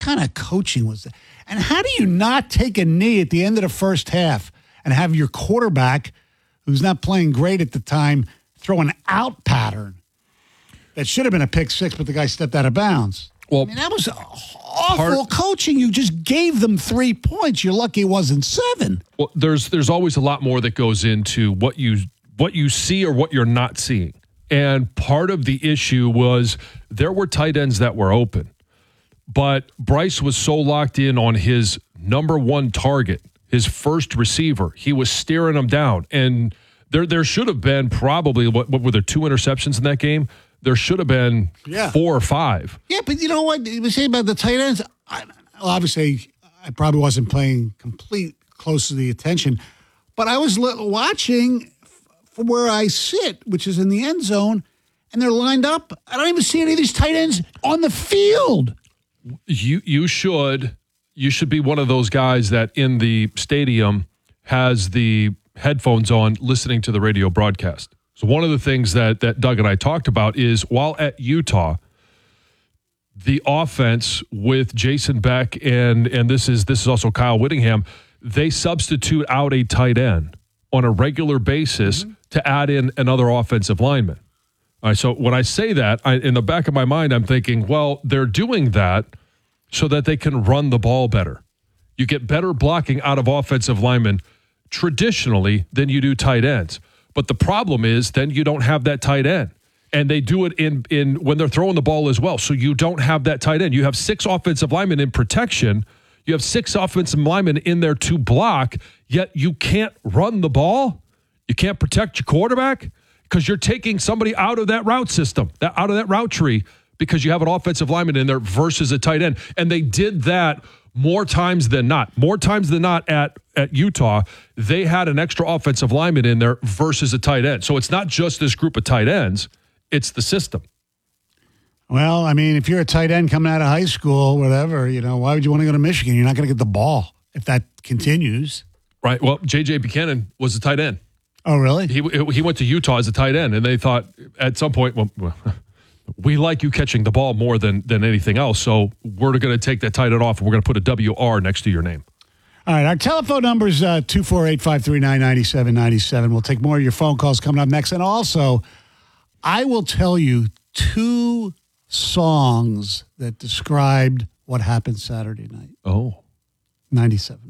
kind of coaching was that? And how do you not take a knee at the end of the first half and have your quarterback, who's not playing great at the time, throw an out pattern that should have been a pick six, but the guy stepped out of bounds? Well, I mean, that was awful coaching. You just gave them 3 points. You're lucky it wasn't 7. Well, there's always a lot more that goes into what you see or what you're not seeing. And part of the issue was there were tight ends that were open, but Bryce was so locked in on his number one target, his first receiver. He was staring him down. And there should have been probably, what were there, 2 interceptions in that game? There should have been 4 or 5. Yeah, but you know what you were saying about the tight ends? Obviously, I probably wasn't paying close to the attention, but I was watching from where I sit, which is in the end zone, and they're lined up. I don't even see any of these tight ends on the field. You should be one of those guys that in the stadium has the headphones on listening to the radio broadcast. So one of the things that Doug and I talked about is while at Utah, the offense with Jason Beck and this is also Kyle Whittingham, they substitute out a tight end on a regular basis to add in another offensive lineman. All right, so when I say that, in the back of my mind, I'm thinking, well, they're doing that so that they can run the ball better. You get better blocking out of offensive linemen traditionally than you do tight ends. But the problem is then you don't have that tight end. And they do it in when they're throwing the ball as well. So you don't have that tight end. You have 6 offensive linemen in protection. You have 6 offensive linemen in there to block, yet you can't run the ball. You can't protect your quarterback because you're taking somebody out of that route system, out of that route tree, because you have an offensive lineman in there versus a tight end. And they did that more times than not. More times than not at Utah, they had an extra offensive lineman in there versus a tight end. So it's not just this group of tight ends, it's the system. Well, I mean, if you're a tight end coming out of high school, whatever, why would you want to go to Michigan? You're not going to get the ball if that continues. Right. Well, J.J. Buchanan was a tight end. Oh, really? He went to Utah as a tight end, and they thought at some point, well, we like you catching the ball more than anything else, so we're going to take that tight end off, and we're going to put a WR next to your name. All right, our telephone number is 248-539-9797. We'll take more of your phone calls coming up next. And also, I will tell you 2 songs that described what happened Saturday night. Oh. 97.1.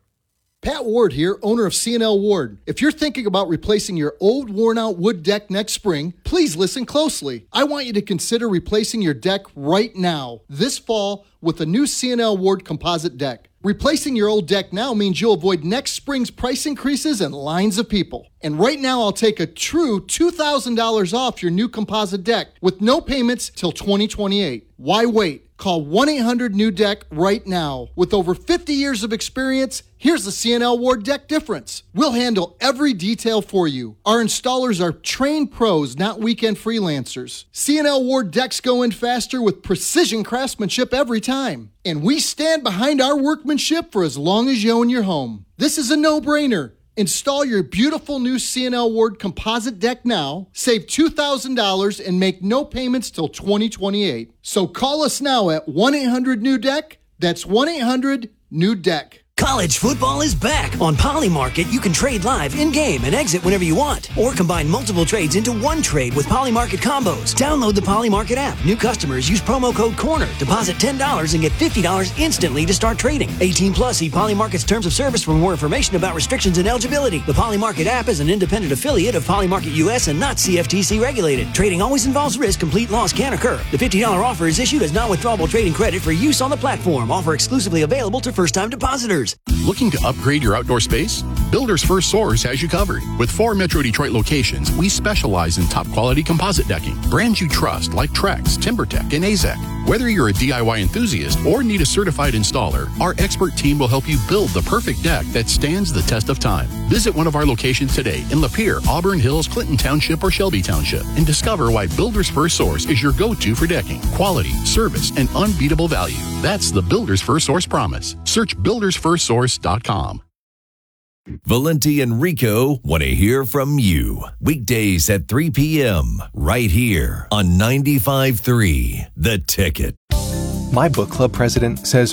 Pat Ward here, owner of C&L Ward. If you're thinking about replacing your old worn-out wood deck next spring, please listen closely. I want you to consider replacing your deck right now, this fall, with a new C&L Ward composite deck. Replacing your old deck now means you'll avoid next spring's price increases and lines of people. And right now, I'll take a true $2,000 off your new composite deck with no payments till 2028. Why wait? Call 1-800-NEW-DECK right now. With over 50 years of experience, here's the C&L Ward deck difference. We'll handle every detail for you. Our installers are trained pros, not weekend freelancers. C&L Ward decks go in faster with precision craftsmanship every time. And we stand behind our workmanship for as long as you own your home. This is a no-brainer. Install your beautiful new C&L Ward composite deck now, save $2,000, and make no payments till 2028. So call us now at 1-800-NEW-DECK. That's 1-800-NEW-DECK. College football is back. On Polymarket, you can trade live in-game and exit whenever you want. Or combine multiple trades into one trade with Polymarket combos. Download the Polymarket app. New customers use promo code CORNER. Deposit $10 and get $50 instantly to start trading. 18 plus, see Polymarket's terms of service for more information about restrictions and eligibility. The Polymarket app is an independent affiliate of Polymarket US and not CFTC regulated. Trading always involves risk. Complete loss can occur. The $50 offer is issued as non-withdrawable trading credit for use on the platform. Offer exclusively available to first-time depositors. Looking to upgrade your outdoor space? Builders First Source has you covered. With 4 Metro Detroit locations, we specialize in top-quality composite decking. Brands you trust like Trex, TimberTech, and AZEK. Whether you're a DIY enthusiast or need a certified installer, our expert team will help you build the perfect deck that stands the test of time. Visit one of our locations today in Lapeer, Auburn Hills, Clinton Township, or Shelby Township and discover why Builders First Source is your go-to for decking. Quality, service, and unbeatable value. That's the Builders First Source promise. Search buildersfirstsource.com. Valenti and Rico want to hear from you. Weekdays at 3 p.m. right here on 95.3 The Ticket. My book club president says